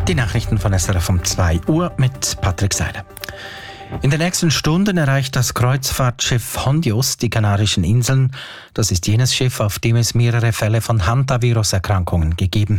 Die Nachrichten von SRF um 2 Uhr mit Patrick Seiler. In den nächsten Stunden erreicht das Kreuzfahrtschiff Hondios die Kanarischen Inseln. Das ist jenes Schiff, auf dem es mehrere Fälle von Hantavirus-Erkrankungen gegeben